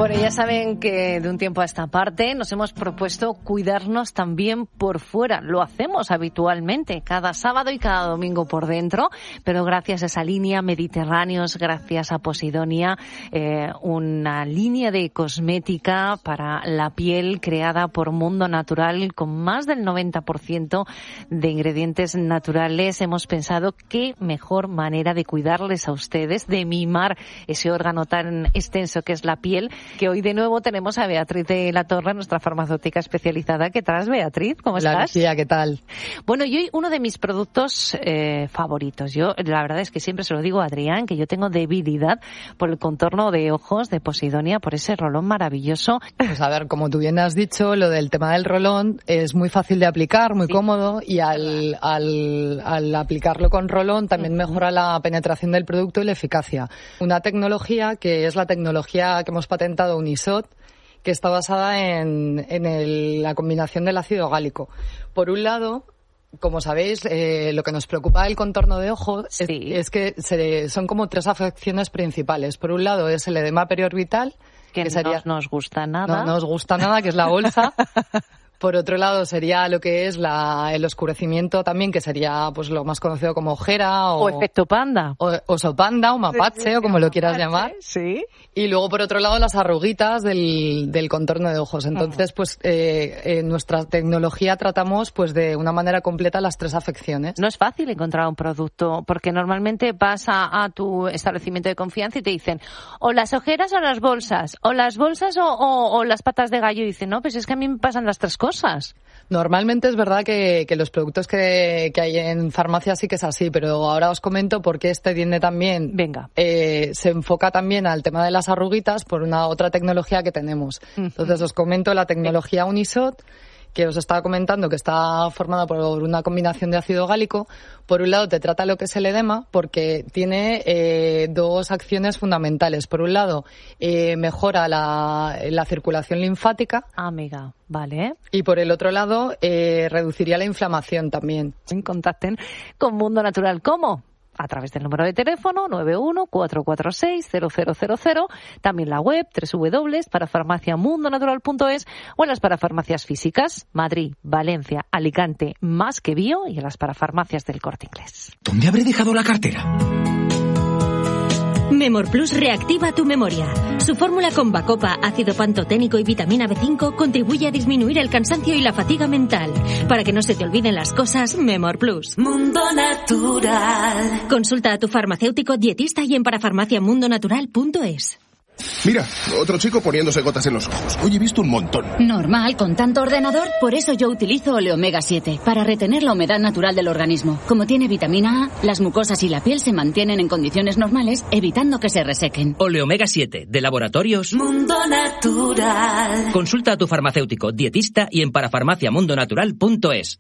Bueno, ya saben que de un tiempo a esta parte nos hemos propuesto cuidarnos también por fuera. Lo hacemos habitualmente, cada sábado y cada domingo por dentro, pero gracias a esa línea Mediterráneos, gracias a Posidonia, una línea de cosmética para la piel creada por Mundo Natural con más del 90% de ingredientes naturales. Hemos pensado qué mejor manera de cuidarles a ustedes, de mimar ese órgano tan extenso que es la piel, que hoy de nuevo tenemos a Beatriz de la Torre, nuestra farmacéutica especializada. ¿Qué tal, Beatriz? ¿Cómo estás? Hola, Lucía, ¿qué tal? Bueno, y hoy uno de mis productos favoritos. Yo, la verdad es que siempre se lo digo a Adrián, que yo tengo debilidad por el contorno de ojos de Posidonia, por ese rolón maravilloso. Pues a ver, como tú bien has dicho, lo del tema del rolón es muy fácil de aplicar, muy cómodo, y al aplicarlo con rolón también mejora la penetración del producto y la eficacia. Una tecnología que es la tecnología que hemos patentado Unisot, que está basada en la combinación del ácido gálico. Por un lado, como sabéis, lo que nos preocupa del contorno de ojo es que son como tres afecciones principales. Por un lado es el edema periorbital, que no nos gusta nada. No nos gusta nada, que es la bolsa. Por otro lado sería lo que es el oscurecimiento también, que sería pues lo más conocido como ojera o efecto panda. O oso panda o mapache, o como lo quieras llamar. Sí. Y luego, por otro lado, las arruguitas del contorno de ojos. Entonces, pues en nuestra tecnología tratamos pues de una manera completa las tres afecciones. No es fácil encontrar un producto, porque normalmente vas a tu establecimiento de confianza y te dicen o las ojeras o las bolsas, o las bolsas o las patas de gallo. Y dicen, no, pues es que a mí me pasan las tres cosas. Normalmente es verdad que los productos que hay en farmacia sí que es así, pero ahora os comento por qué este tiene también. Venga. Se enfoca también al tema de las arruguitas por una otra tecnología que tenemos. Entonces os comento la tecnología Unisot, que os estaba comentando, que está formada por una combinación de ácido gálico. Por un lado te trata lo que es el edema, porque tiene dos acciones fundamentales. Por un lado, mejora la circulación linfática. Amiga, vale. Y por el otro lado, reduciría la inflamación también. Contacten con Mundo Natural. ¿Cómo? A través del número de teléfono 91-446-0000, también la web www.parafarmaciamundonatural.es o en las parafarmacias físicas Madrid, Valencia, Alicante, Más que Bio y en las parafarmacias del Corte Inglés. ¿Dónde habré dejado la cartera? Memor Plus reactiva tu memoria. Su fórmula con bacopa, ácido pantoténico y vitamina B5 contribuye a disminuir el cansancio y la fatiga mental. Para que no se te olviden las cosas, Memor Plus. Mundo Natural. Consulta a tu farmacéutico dietista y en parafarmaciamundonatural.es. Mira, otro chico poniéndose gotas en los ojos. Hoy he visto un montón. Normal, con tanto ordenador. Por eso yo utilizo Oleomega 7, para retener la humedad natural del organismo. Como tiene vitamina A, las mucosas y la piel se mantienen en condiciones normales, evitando que se resequen. Oleomega 7, de Laboratorios Mundo Natural. Consulta a tu farmacéutico, dietista y en parafarmaciamundonatural.es.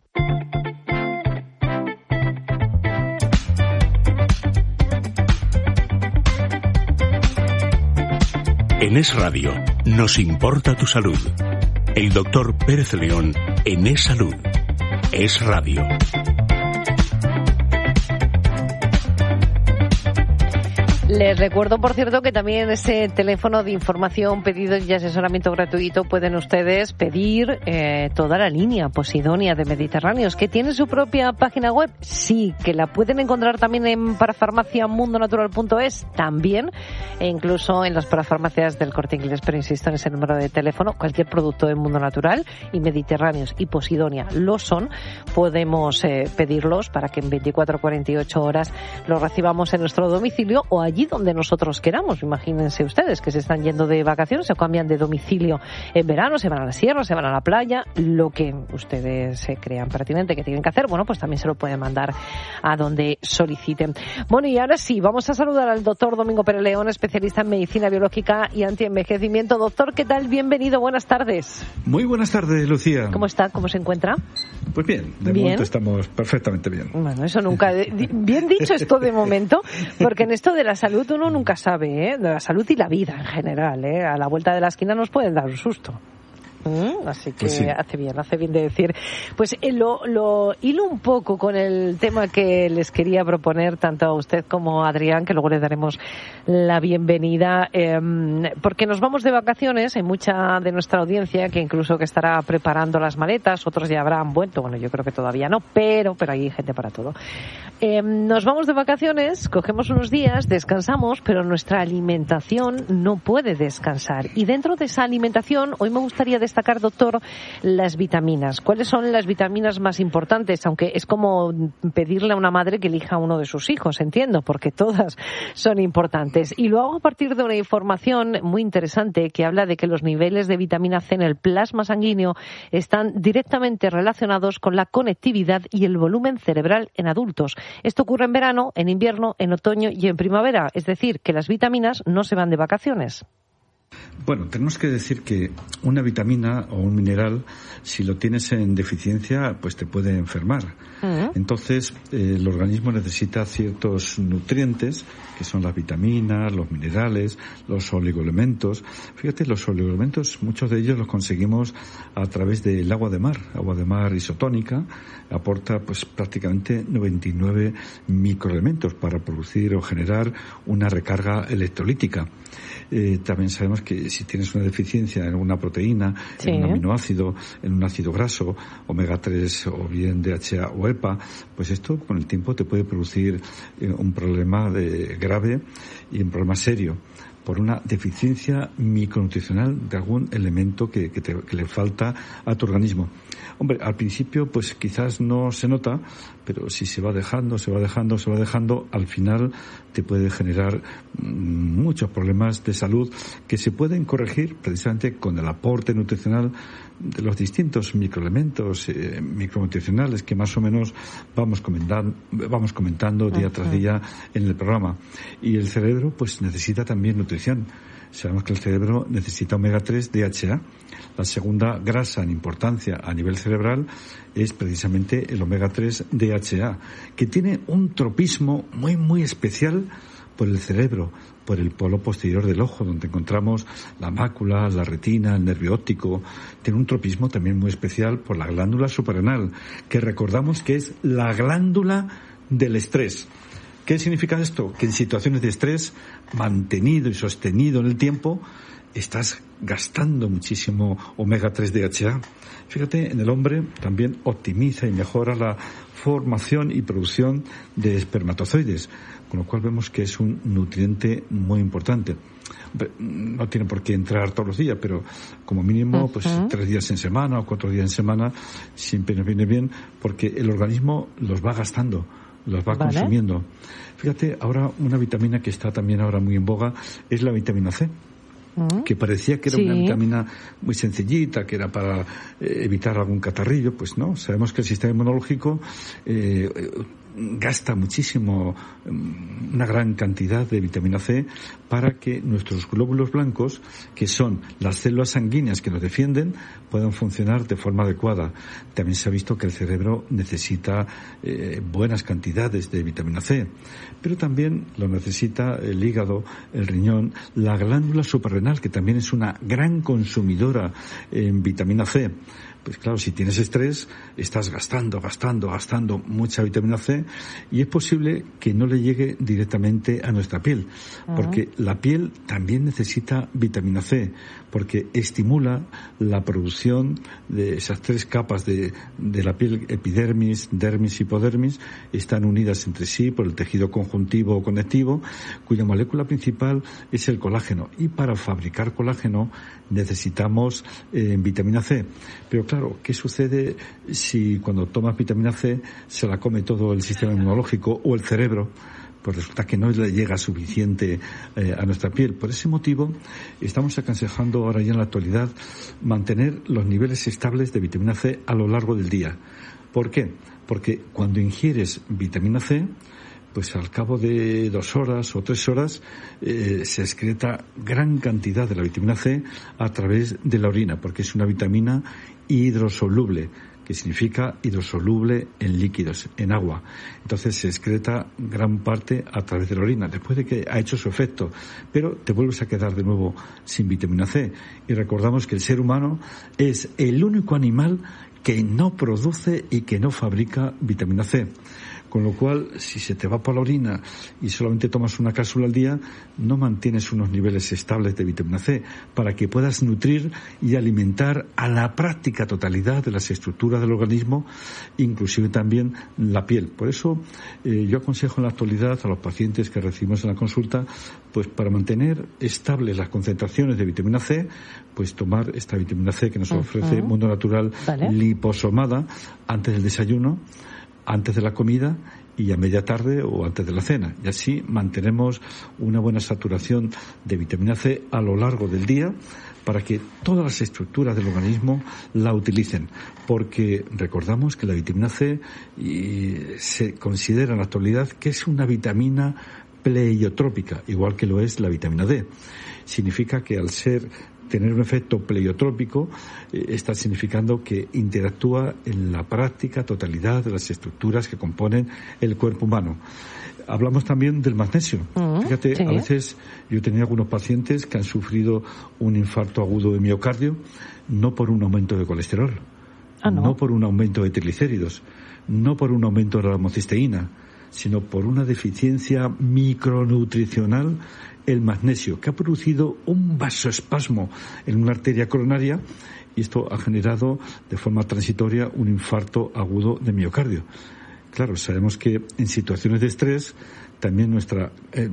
En Es Radio nos importa tu salud. El doctor Pérez León en Es Salud. Es Radio. Les recuerdo, por cierto, que también ese teléfono de información, pedidos y asesoramiento gratuito pueden ustedes pedir toda la línea Posidonia de Mediterráneos, que tiene su propia página web. Sí, que la pueden encontrar también en parafarmaciamundonatural.es, también, e incluso en las parafarmacias del Corte Inglés, pero insisto en ese número de teléfono. Cualquier producto de Mundo Natural y Mediterráneos y Posidonia lo son, podemos pedirlos para que en 24 o 48 horas los recibamos en nuestro domicilio o allí donde nosotros queramos. Imagínense ustedes que se están yendo de vacaciones, se cambian de domicilio en verano, se van a la sierra, se van a la playa, lo que ustedes se crean pertinente que tienen que hacer, bueno, pues también se lo pueden mandar a donde soliciten. Bueno, y ahora sí, vamos a saludar al doctor Domingo Pérez León, especialista en medicina biológica y antienvejecimiento. Doctor, ¿qué tal? Bienvenido, buenas tardes. Muy buenas tardes, Lucía. ¿Cómo está? ¿Cómo se encuentra? Pues bien, de momento estamos perfectamente bien. Bueno, eso nunca... Bien dicho esto de momento, porque en esto de la salud uno nunca sabe, de la salud y la vida en general, a la vuelta de la esquina nos pueden dar un susto. Así que pues sí. hace bien de decir. Pues lo hilo un poco con el tema que les quería proponer tanto a usted como a Adrián, que luego le daremos la bienvenida, porque nos vamos de vacaciones. Hay mucha de nuestra audiencia que incluso que estará preparando las maletas, otros ya habrán vuelto, bueno, yo creo que todavía no, pero hay gente para todo. Nos vamos de vacaciones, cogemos unos días, descansamos, pero nuestra alimentación no puede descansar. Y dentro de esa alimentación, hoy me gustaría destacar, doctor, las vitaminas. ¿Cuáles son las vitaminas más importantes? Aunque es como pedirle a una madre que elija a uno de sus hijos, entiendo, porque todas son importantes. Y lo hago a partir de una información muy interesante que habla de que los niveles de vitamina C en el plasma sanguíneo están directamente relacionados con la conectividad y el volumen cerebral en adultos. Esto ocurre en verano, en invierno, en otoño y en primavera. Es decir, que las vitaminas no se van de vacaciones. Bueno, tenemos que decir que una vitamina o un mineral, si lo tienes en deficiencia, pues te puede enfermar. Entonces, el organismo necesita ciertos nutrientes, que son las vitaminas, los minerales, los oligoelementos. Fíjate, los oligoelementos, muchos de ellos los conseguimos a través del agua de mar isotónica. Aporta pues prácticamente 99 microelementos para producir o generar una recarga electrolítica. También sabemos que si tienes una deficiencia en una proteína, en un aminoácido, en un ácido graso, omega 3 o bien DHA o EPA, pues esto con el tiempo te puede producir un problema grave y un problema serio por una deficiencia micronutricional de algún elemento que le falta a tu organismo. Hombre, al principio pues quizás no se nota, pero si se va dejando, al final te puede generar muchos problemas de salud que se pueden corregir precisamente con el aporte nutricional de los distintos microelementos micronutricionales que más o menos vamos comentando día tras día en el programa. Y el cerebro pues necesita también nutrición. Sabemos que el cerebro necesita omega 3 DHA. La segunda grasa en importancia a nivel cerebral es precisamente el omega 3 DHA, que tiene un tropismo muy, muy especial por el cerebro, por el polo posterior del ojo, donde encontramos la mácula, la retina, el nervio óptico. Tiene un tropismo también muy especial por la glándula suprarrenal, que recordamos que es la glándula del estrés. ¿Qué significa esto? Que en situaciones de estrés mantenido y sostenido en el tiempo, estás gastando muchísimo omega 3 DHA. Fíjate, en el hombre también optimiza y mejora la formación y producción de espermatozoides, con lo cual vemos que es un nutriente muy importante. No tiene por qué entrar todos los días, pero como mínimo pues 3 días en semana o 4 días en semana siempre nos viene bien, porque el organismo los va gastando, los va consumiendo. Fíjate, ahora una vitamina que está también ahora muy en boga es la vitamina C, que parecía que era una vitamina muy sencillita, que era para evitar algún catarrillo. Pues no, sabemos que el sistema inmunológico gasta muchísimo, una gran cantidad de vitamina C para que nuestros glóbulos blancos, que son las células sanguíneas que nos defienden, puedan funcionar de forma adecuada. También se ha visto que el cerebro necesita buenas cantidades de vitamina C, pero también lo necesita el hígado, el riñón, la glándula suprarrenal, que también es una gran consumidora en vitamina C. Pues claro, si tienes estrés, estás gastando mucha vitamina C, y es posible que no le llegue directamente a nuestra piel, porque la piel también necesita vitamina C, porque estimula la producción de esas 3 capas de la piel: epidermis, dermis y hipodermis. Están unidas entre sí por el tejido conjuntivo o conectivo, cuya molécula principal es el colágeno, y para fabricar colágeno necesitamos vitamina C. Pero claro, ¿qué sucede si cuando tomas vitamina C se la come todo el sistema inmunológico o el cerebro? Pues resulta que no le llega suficiente a nuestra piel. Por ese motivo, estamos aconsejando ahora ya en la actualidad mantener los niveles estables de vitamina C a lo largo del día. ¿Por qué? Porque cuando ingieres vitamina C, pues al cabo de 2 horas o 3 horas se excreta gran cantidad de la vitamina C a través de la orina, porque es una vitamina hidrosoluble, que significa hidrosoluble en líquidos, en agua. Entonces se excreta gran parte a través de la orina, después de que ha hecho su efecto, pero te vuelves a quedar de nuevo sin vitamina C. Y recordamos que el ser humano es el único animal que no produce y que no fabrica vitamina C. Con lo cual, si se te va por la orina y solamente tomas una cápsula al día, no mantienes unos niveles estables de vitamina C para que puedas nutrir y alimentar a la práctica totalidad de las estructuras del organismo, inclusive también la piel. Por eso yo aconsejo en la actualidad a los pacientes que recibimos en la consulta, pues para mantener estables las concentraciones de vitamina C, pues tomar esta vitamina C que nos ofrece Mundo Natural, liposomada, antes del desayuno, antes de la comida y a media tarde o antes de la cena. Y así mantenemos una buena saturación de vitamina C a lo largo del día para que todas las estructuras del organismo la utilicen. Porque recordamos que la vitamina C se considera en la actualidad que es una vitamina pleiotrópica, igual que lo es la vitamina D. Significa que al tener un efecto pleiotrópico, está significando que interactúa en la práctica totalidad de las estructuras que componen el cuerpo humano. Hablamos también del magnesio. Fíjate, a veces yo tenía algunos pacientes que han sufrido un infarto agudo de miocardio, no por un aumento de colesterol, no por un aumento de triglicéridos, no por un aumento de la homocisteína, sino por una deficiencia micronutricional, el magnesio, que ha producido un vasoespasmo en una arteria coronaria, y esto ha generado de forma transitoria un infarto agudo de miocardio. Claro, sabemos que en situaciones de estrés también nuestra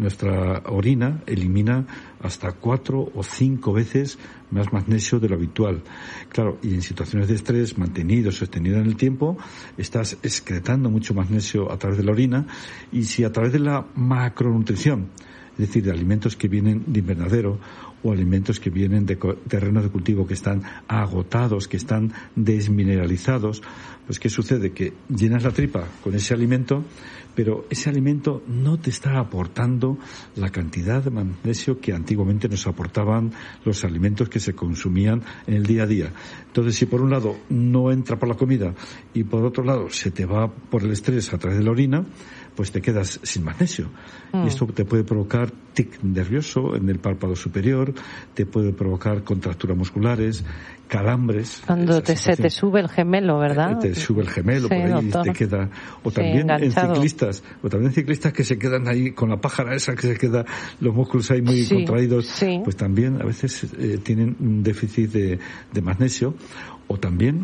orina elimina hasta 4 o 5 veces más magnesio de lo habitual. Claro, y en situaciones de estrés mantenido, sostenido en el tiempo, estás excretando mucho magnesio a través de la orina, y si a través de la macronutrición, es decir, de alimentos que vienen de invernadero o alimentos que vienen de terrenos de cultivo que están agotados, que están desmineralizados, pues ¿qué sucede? Que llenas la tripa con ese alimento, pero ese alimento no te está aportando la cantidad de magnesio que antiguamente nos aportaban los alimentos que se consumían en el día a día. Entonces, si por un lado no entra por la comida y por otro lado se te va por el estrés a través de la orina, pues te quedas sin magnesio. Y esto te puede provocar tic nervioso en el párpado superior, te puede provocar contracturas musculares, calambres. Cuando se te sube el gemelo, ¿verdad? Te sube el gemelo, por ahí, doctor, te queda. O también en ciclistas que se quedan ahí con la pájara esa, que se queda los músculos ahí muy contraídos, pues también a veces tienen un déficit de magnesio. O también,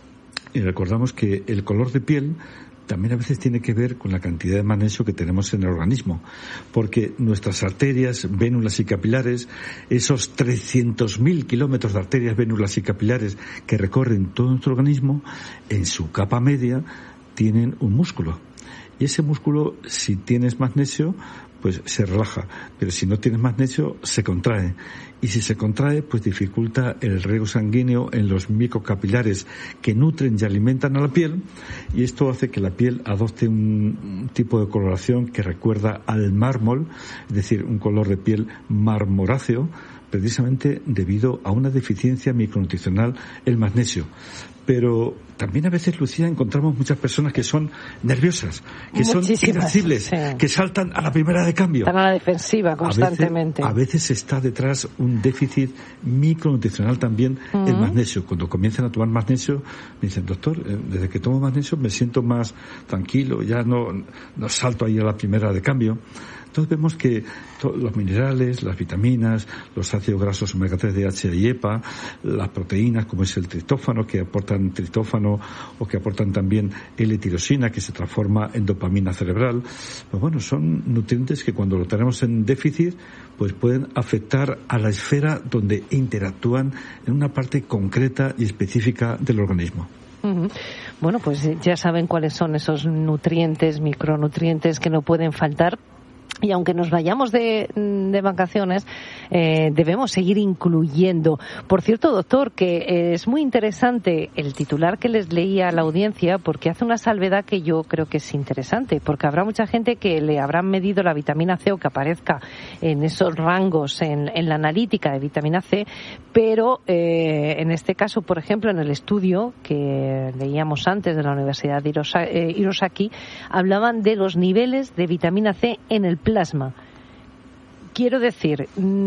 y recordamos que el color de piel también a veces tiene que ver con la cantidad de magnesio que tenemos en el organismo, porque nuestras arterias, vénulas y capilares, esos 300.000 kilómetros de arterias, vénulas y capilares que recorren todo nuestro organismo, en su capa media tienen un músculo. Y ese músculo, si tienes magnesio, pues se relaja, pero si no tienes magnesio, se contrae. Y si se contrae, pues dificulta el riego sanguíneo en los microcapilares que nutren y alimentan a la piel, y esto hace que la piel adopte un tipo de coloración que recuerda al mármol, es decir, un color de piel marmoráceo, precisamente debido a una deficiencia micronutricional, el magnesio. Pero también a veces, Lucía, encontramos muchas personas que son nerviosas, que son irascibles, que saltan a la primera de cambio. Están a la defensiva constantemente. A veces está detrás un déficit micronutricional también, el magnesio. Cuando comienzan a tomar magnesio, me dicen, doctor, desde que tomo magnesio me siento más tranquilo, ya no salto ahí a la primera de cambio. Entonces vemos que los minerales, las vitaminas, los ácidos grasos omega 3, DHA y EPA, las proteínas como es el triptófano, que aportan triptófano, o que aportan también L-tirosina, que se transforma en dopamina cerebral, pues bueno, son nutrientes que cuando lo tenemos en déficit, pues pueden afectar a la esfera donde interactúan en una parte concreta y específica del organismo. Bueno, pues ya saben cuáles son esos nutrientes, micronutrientes que no pueden faltar. Y aunque nos vayamos de vacaciones, debemos seguir incluyendo. Por cierto, doctor, que es muy interesante el titular que les leía a la audiencia, porque hace una salvedad que yo creo que es interesante, porque habrá mucha gente que le habrán medido la vitamina C o que aparezca en esos rangos en la analítica de vitamina C, pero en este caso, por ejemplo, en el estudio que leíamos antes de la Universidad de Hirosaki, hablaban de los niveles de vitamina C en el plasma. Quiero decir,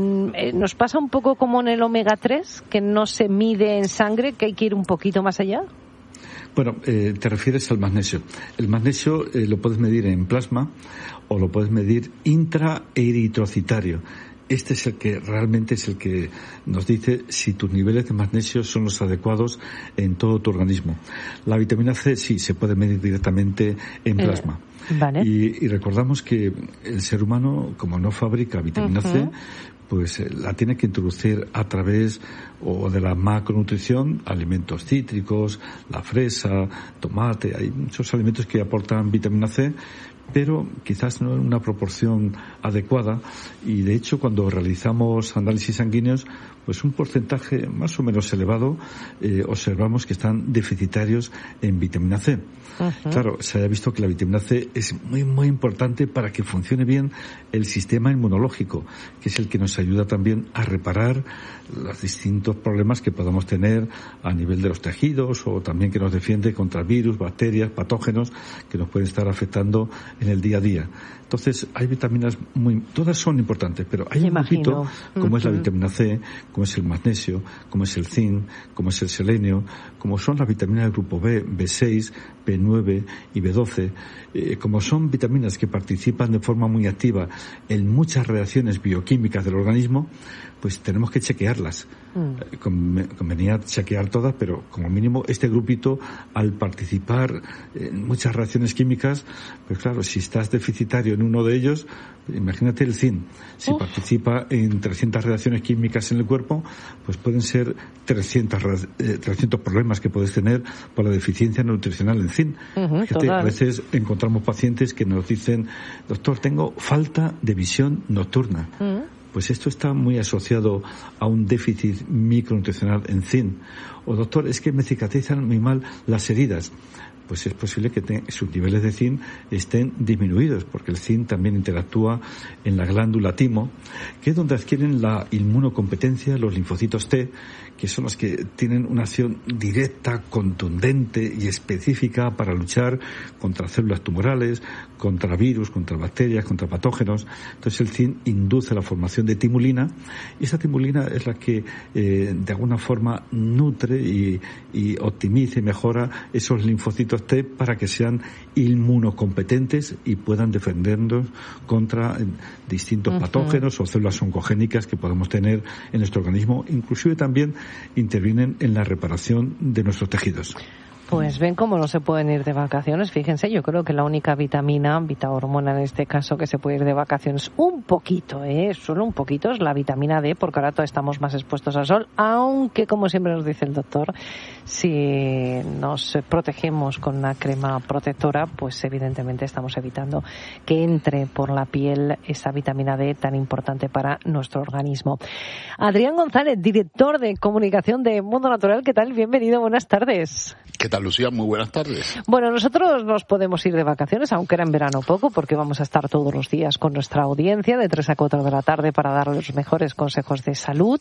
¿nos pasa un poco como en el omega 3, que no se mide en sangre, que hay que ir un poquito más allá? Bueno, te refieres al magnesio. El magnesio lo puedes medir en plasma o lo puedes medir intraeritrocitario. Este es el que realmente es el que nos dice si tus niveles de magnesio son los adecuados en todo tu organismo. La vitamina C sí se puede medir directamente en plasma. Vale. Y recordamos que el ser humano, como no fabrica vitamina C, pues la tiene que introducir a través o de la macronutrición, alimentos cítricos, la fresa, tomate, hay muchos alimentos que aportan vitamina C, pero quizás no en una proporción adecuada, y de hecho cuando realizamos análisis sanguíneos, pues un porcentaje más o menos elevado observamos que están deficitarios en vitamina C. Claro, se ha visto que la vitamina C es muy, muy importante para que funcione bien el sistema inmunológico, que es el que nos ayuda también a reparar los distintos problemas que podamos tener a nivel de los tejidos, o también que nos defiende contra virus, bacterias, patógenos que nos pueden estar afectando en el día a día. Entonces, hay vitaminas todas son importantes, pero hay un grupito, como es la vitamina C, como es el magnesio, como es el zinc, como es el selenio, como son las vitaminas del grupo B, B6, B9 y B12, como son vitaminas que participan de forma muy activa en muchas reacciones bioquímicas del organismo, pues tenemos que chequearlas. Convenía chequear todas, pero como mínimo este grupito, al participar en muchas reacciones químicas, pues claro, si estás deficitario en uno de ellos, imagínate el zinc. Si participa en 300 reacciones químicas en el cuerpo, pues pueden ser 300 problemas que puedes tener por la deficiencia nutricional en zinc. Fíjate, a veces encontramos pacientes que nos dicen: doctor, tengo falta de visión nocturna. Pues esto está muy asociado a un déficit micronutricional en zinc. O doctor, es que me cicatrizan muy mal las heridas. Pues es posible que sus niveles de zinc estén disminuidos, porque el zinc también interactúa en la glándula timo, que es donde adquieren la inmunocompetencia los linfocitos T, que son los que tienen una acción directa, contundente y específica para luchar contra células tumorales, contra virus, contra bacterias, contra patógenos. Entonces el zinc induce la formación de timulina, y esa timulina es la que de alguna forma nutre y optimiza y mejora esos linfocitos T para que sean inmunocompetentes y puedan defendernos contra distintos patógenos o células oncogénicas que podemos tener en nuestro organismo. Inclusive también intervienen en la reparación de nuestros tejidos. Pues ven cómo no se pueden ir de vacaciones. Fíjense, yo creo que la única vitamina, vitahormona en este caso, que se puede ir de vacaciones un poquito, solo un poquito, es la vitamina D, porque ahora todos estamos más expuestos al sol, aunque, como siempre nos dice el doctor, si nos protegemos con una crema protectora, pues evidentemente estamos evitando que entre por la piel esa vitamina D tan importante para nuestro organismo. Adrián González, director de comunicación de Mundo Natural, ¿qué tal? Bienvenido, buenas tardes. ¿Qué tal, Lucía? Muy buenas tardes. Bueno, nosotros nos podemos ir de vacaciones, aunque era en verano poco, porque vamos a estar todos los días con nuestra audiencia de 3 a 4 de la tarde para dar los mejores consejos de salud.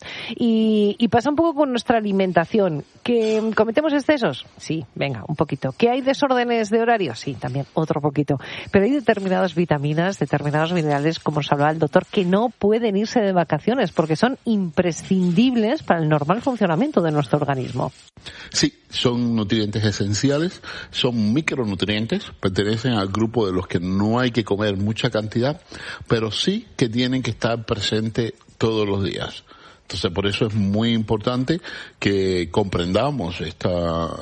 Y pasa un poco con nuestra alimentación. ¿Que cometemos excesos? Sí, venga, un poquito. ¿Que hay desórdenes de horario? Sí, también, otro poquito. Pero hay determinadas vitaminas, determinados minerales, como nos hablaba el doctor, que no pueden irse de vacaciones porque son imprescindibles para el normal funcionamiento de nuestro organismo. Sí, son nutrientes esenciales, son micronutrientes, pertenecen al grupo de los que no hay que comer mucha cantidad, pero sí que tienen que estar presentes todos los días. Entonces, por eso es muy importante que comprendamos esta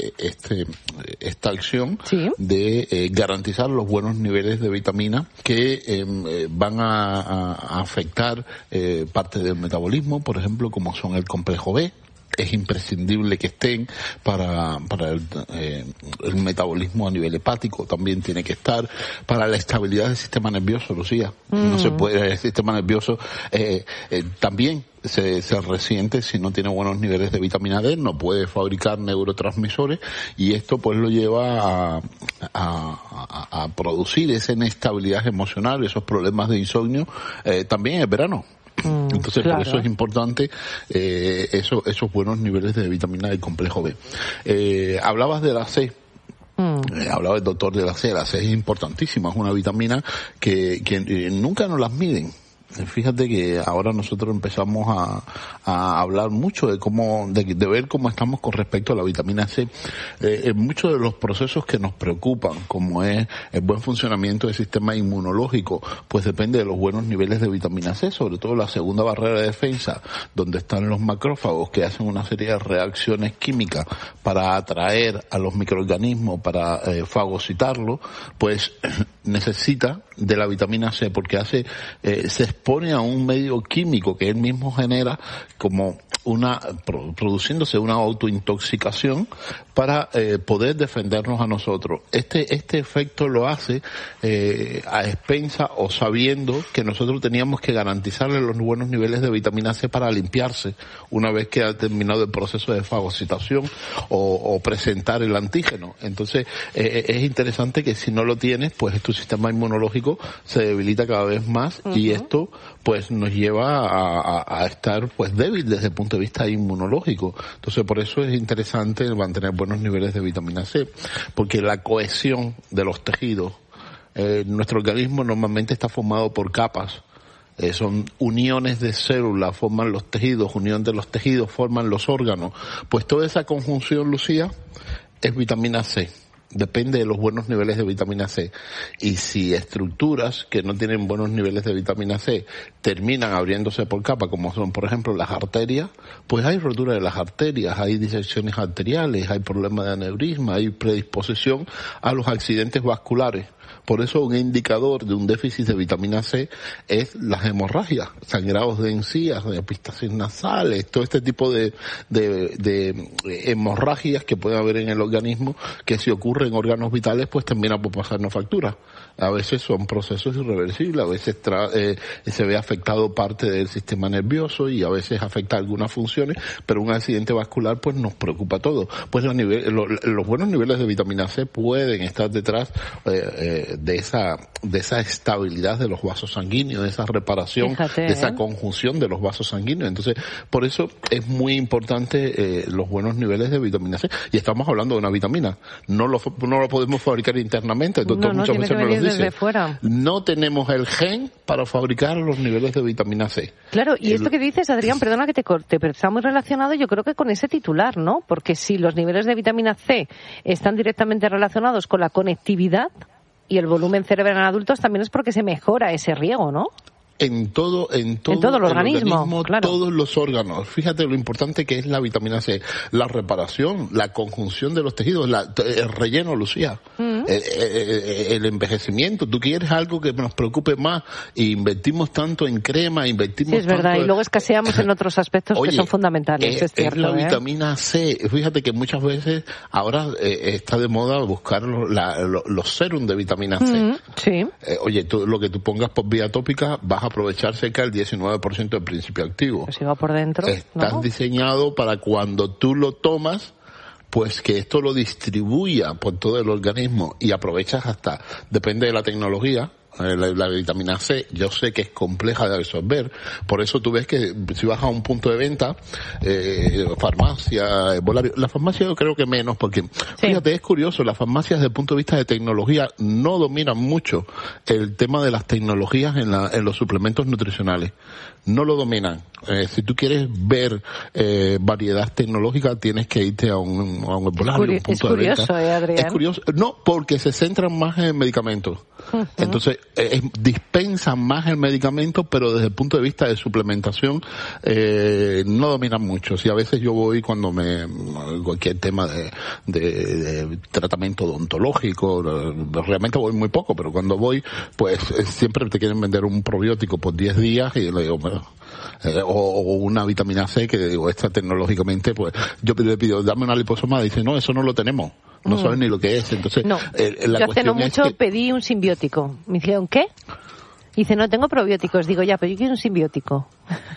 acción de garantizar los buenos niveles de vitamina que van a afectar parte del metabolismo, por ejemplo, como son el complejo B. Es imprescindible que estén para el metabolismo a nivel hepático, también tiene que estar para la estabilidad del sistema nervioso, Lucía. No se puede, el sistema nervioso también se resiente si no tiene buenos niveles de vitamina D, no puede fabricar neurotransmisores, y esto pues lo lleva a producir esa inestabilidad emocional, esos problemas de insomnio, también en el verano. Entonces, claro, por eso es importante esos buenos niveles de vitamina del complejo B. Hablabas de la C. Hablaba el doctor de la C. La C es importantísima, es una vitamina que nunca nos las miden. Fíjate que ahora nosotros empezamos a hablar mucho de ver cómo estamos con respecto a la vitamina C. En muchos de los procesos que nos preocupan, como es el buen funcionamiento del sistema inmunológico, pues depende de los buenos niveles de vitamina C, sobre todo la segunda barrera de defensa, donde están los macrófagos que hacen una serie de reacciones químicas para atraer a los microorganismos, para fagocitarlos, pues necesita de la vitamina C, porque se expone a un medio químico que él mismo genera, como produciéndose una autointoxicación para poder defendernos a nosotros. Este efecto lo hace a expensa o sabiendo que nosotros teníamos que garantizarle los buenos niveles de vitamina C para limpiarse una vez que ha terminado el proceso de fagocitación o presentar el antígeno. Entonces es interesante que si no lo tienes, pues tu sistema inmunológico se debilita cada vez más, y esto pues nos lleva a estar pues débil desde el punto de vista inmunológico. Entonces por eso es interesante mantener buenos niveles de vitamina C, porque la cohesión de los tejidos, nuestro organismo normalmente está formado por capas. Son uniones de células, forman los tejidos, unión de los tejidos forman los órganos. Pues toda esa conjunción, Lucía, es vitamina C. Depende de los buenos niveles de vitamina C. Y si estructuras que no tienen buenos niveles de vitamina C terminan abriéndose por capa, como son, por ejemplo, las arterias, pues hay rotura de las arterias, hay disecciones arteriales, hay problemas de aneurisma, hay predisposición a los accidentes vasculares. Por eso un indicador de un déficit de vitamina C es las hemorragias, sangrados de encías, de epistasis nasales, todo este tipo de hemorragias que puede haber en el organismo, que si ocurre en órganos vitales, pues termina por pasarnos factura. A veces son procesos irreversibles, a veces se ve afectado parte del sistema nervioso y a veces afecta algunas funciones, pero un accidente vascular pues nos preocupa a todos. Pues los buenos niveles de vitamina C pueden estar detrás de esa estabilidad de los vasos sanguíneos, de esa reparación, de esa conjunción de los vasos sanguíneos. Entonces, por eso es muy importante los buenos niveles de vitamina C. Y estamos hablando de una vitamina. No lo podemos fabricar internamente. El doctor muchas veces nos lo dice. No tenemos el gen para fabricar los niveles de vitamina C. Claro, y esto que dices, Adrián, perdona que te corte, pero está muy relacionado, yo creo que con ese titular, ¿no? Porque si los niveles de vitamina C están directamente relacionados con la conectividad y el volumen cerebral en adultos, también es porque se mejora ese riego, ¿no? En todo el organismo, claro. Todos los órganos. Fíjate lo importante que es la vitamina C. La reparación, la conjunción de los tejidos, el relleno, Lucía. El envejecimiento. Tú quieres algo que nos preocupe más y invertimos tanto en crema, invertimos es verdad, y luego escaseamos en otros aspectos que son fundamentales. Es cierto, la vitamina C. Fíjate que muchas veces ahora está de moda buscar los serum de vitamina C. Sí. Lo que tú pongas por vía tópica vas a aprovechar cerca del 19% del principio activo. Pues iba por dentro. Estás diseñado para cuando tú lo tomas, pues que esto lo distribuya por todo el organismo y aprovechas depende de la tecnología. La vitamina C, yo sé que es compleja de absorber, por eso tú ves que si vas a un punto de venta, farmacia, la farmacia yo creo que menos, porque fíjate, es curioso, las farmacias desde el punto de vista de tecnología no dominan mucho el tema de las tecnologías en los suplementos nutricionales, no lo dominan. Si tú quieres ver variedad tecnológica, tienes que irte a un herbolario, un punto de venta. Adrián. Es curioso, no, porque se centran más en medicamentos. Entonces, dispensan más el medicamento, pero desde el punto de vista de suplementación no dominan mucho. Si a veces yo voy cualquier tema de tratamiento odontológico, realmente voy muy poco, pero cuando voy, pues siempre te quieren vender un probiótico por 10 días y le digo, o una vitamina C, que digo, esta tecnológicamente, pues yo le pido, dame una liposoma, dice, no, eso no lo tenemos. No saben ni lo que es. Entonces, no. Yo hace no mucho pedí un simbiótico. Me dijeron, ¿qué? Dice, no tengo probióticos. Digo, ya, pero yo quiero un simbiótico.